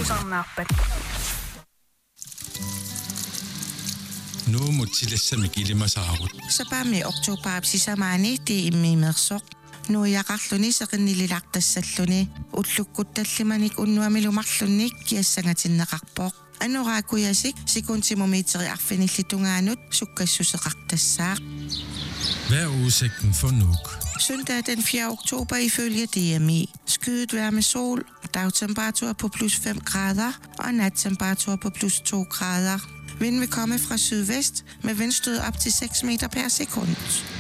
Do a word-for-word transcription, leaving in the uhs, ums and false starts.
Susarnaarpat. Nu mutsilassa mikilimasaarut. Sapami oktoberapsisamaani ti immiimersoq. Nuiaqarluni seqinnililaqtassalluni ullukkuttallamanik unnuamilumarlunnik kiassangatinnеқарпоq. Anoraakuyasik sekuntimumiteri arfinillitungaanut sukkassuseqartassaaq. Hvad er udsigten for Nuuk? Søndag den fjerde oktober ifølge D M I. Skyet vejr med sol, dagtemperatur på plus fem grader og nattemperatur på plus to grader. Vinden vil komme fra sydvest med vindstød op til seks meter per sekund.